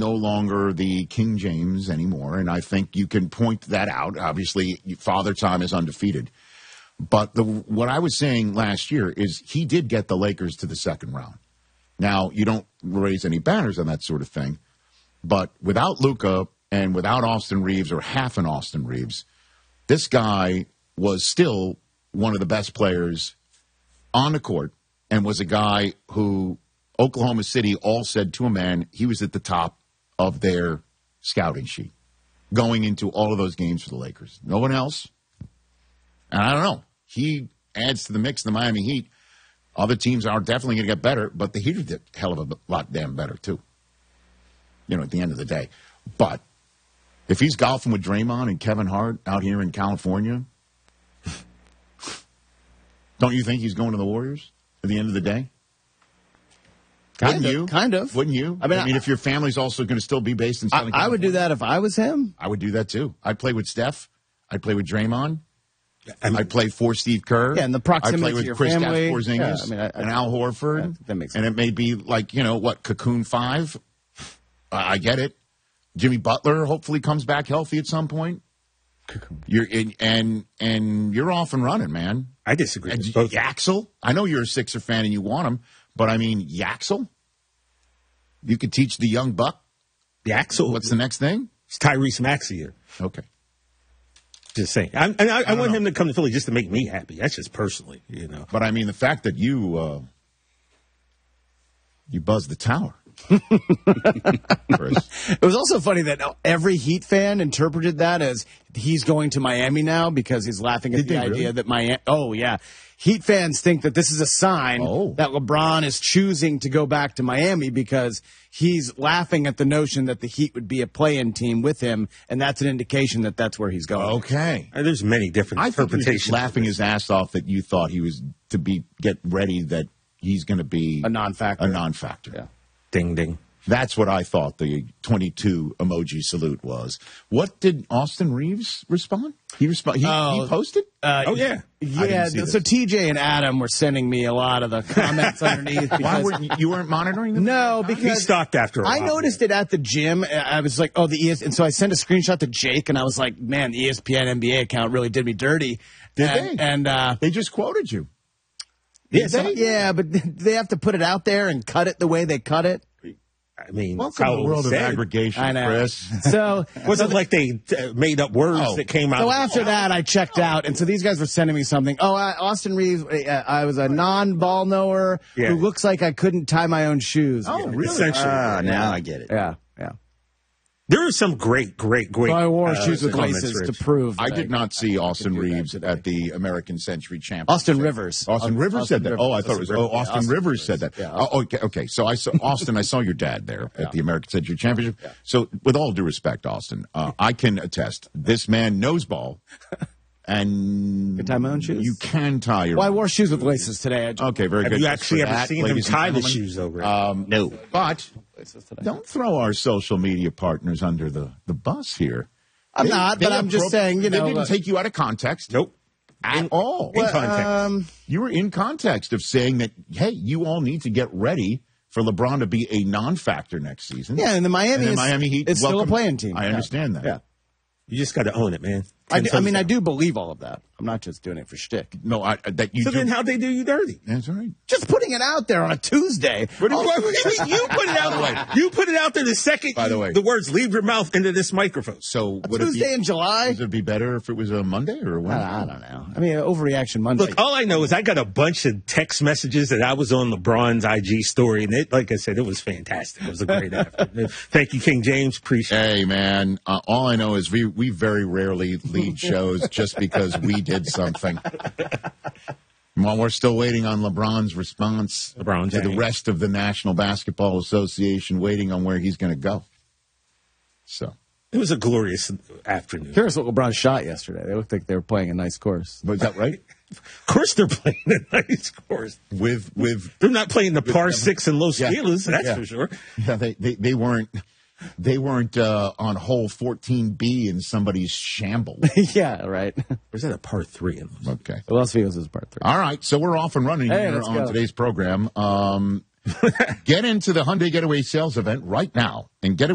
no longer the King James anymore, and I think you can point that out. Obviously, Father Time is undefeated. But what I was saying last year is he did get the Lakers to the second round. Now, you don't raise any banners on that sort of thing, but without Luka and without Austin Reeves or half an Austin Reeves, this guy was still one of the best players on the court and was a guy who Oklahoma City all said to a man he was at the top of their scouting sheet going into all of those games for the Lakers. No one else. And I don't know. He adds to the mix of the Miami Heat. Other teams are definitely going to get better, but the Heat are a hell of a lot damn better, too. At the end of the day. But if he's golfing with Draymond and Kevin Hart out here in California, don't you think he's going to the Warriors at the end of the day? Kind of. Wouldn't you? I mean, if your family's also going to still be based in Southern California. I would do that if I was him. I would do that, too. I'd play with Steph. I'd play with Draymond. I'd play for Steve Kerr. Yeah, and the proximity I'd play with to your Kristaps family. Porzingis and Al Horford. Yeah, that makes sense. And it may be like, Cocoon 5. I get it. Jimmy Butler hopefully comes back healthy at some point. You're in, and you're off and running, man. I disagree. And Yaxel, I know you're a Sixer fan and you want him, but I mean Yaxel. You could teach the young buck. Yaxel. What's the next thing? It's Tyrese Maxey. Okay. Just saying. I want him to come to Philly just to make me happy. That's just personally, But I mean the fact that you buzzed the tower. It was also funny that every Heat fan interpreted that as he's going to Miami now because he's laughing at the idea that Miami. Oh, yeah. Heat fans think that this is a sign that LeBron is choosing to go back to Miami because he's laughing at the notion that the Heat would be a play-in team with him, and that's an indication that that's where he's going. Okay. There's many different interpretations. I think he was laughing his ass off that you thought he was get ready that he's going to be a non-factor. Yeah. Ding, ding. That's what I thought the 22 emoji salute was. What did Austin Reeves respond? He posted? Yeah. Yeah, so TJ and Adam were sending me a lot of the comments underneath. Why weren't you monitoring them? No, because we stopped after a while. I noticed it at the gym. I was like, and so I sent a screenshot to Jake, and I was like, man, the ESPN NBA account really did me dirty. Did they? And they just quoted you. Yeah, but they have to put it out there and cut it the way they cut it. I mean, welcome to the world of aggregation, I know. Chris. So wasn't like they made up words that came out. So after that, I checked out, and so these guys were sending me something. Austin Reeves, I was a non-ball knower who looks like I couldn't tie my own shoes. Oh, really? Essentially. Now I get it. Yeah. There are some great. So I wore shoes with laces to prove. I did not see Austin Reeves at the American Century Championship. Austin Rivers. Austin Rivers said that. Oh, I thought it was Austin Rivers said that. Yeah. Oh, okay. So I saw Austin. I saw your dad there at the American Century Championship. Yeah. So with all due respect, Austin, I can attest this man knows ball. And can tie my own shoes? You can tie your own. I wore shoes with laces today. Okay, very good. Have you actually ever seen him tie the shoes over it? No. But don't throw our social media partners under the bus here. I'm not, but I'm just saying, they didn't take you out of context. Nope. At all. In context. You were in context of saying that, hey, you all need to get ready for LeBron to be a non-factor next season. Yeah, and the Miami Heat, it's still a playing team. I understand that. Yeah. You just got to own it, man. I do believe all of that. I'm not just doing it for shtick. No, then how'd they do you dirty? That's right. Just putting it out there on a Tuesday. You put it out. You put it out there the second. By the way, the words leave your mouth into this microphone. So Tuesday in July. Would it be better if it was a Monday or a Wednesday? I don't know. I mean, overreaction Monday. Look, all I know is I got a bunch of text messages that I was on LeBron's IG story, and like I said, it was fantastic. It was a great effort. Thank you, King James. Appreciate it. Hey, man. All I know is we very rarely lead shows just because we did something. While we're still waiting on LeBron's response to the rest of the National Basketball Association, waiting on where he's going to go. So it was a glorious afternoon. Curious what LeBron shot yesterday. They looked like they were playing a nice course. Was that right? Of course they're playing a nice course. With they're not playing the par 6 in Los Feliz, that's for sure. Yeah, they weren't. They weren't on hole 14B in somebody's shamble. Yeah, right. Or is that a par 3? Okay. Las Vegas is par 3. All right, so we're off and running here on today's program. Get into the Hyundai Getaway sales event right now and get